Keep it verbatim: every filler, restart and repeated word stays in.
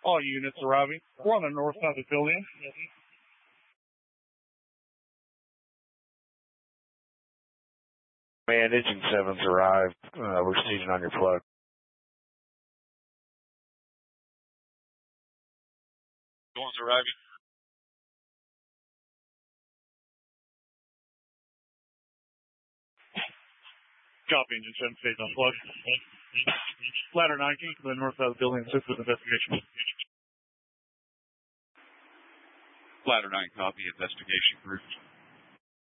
All units arriving. We're on the north side of the building. Man, Engine seven's arrived. Uh, we're seizing on your plug. One's arriving. Copy, Engine seven stays on plug. Ladder nineteen from the north side of the building, assist with investigation. Ladder nine, copy, investigation group.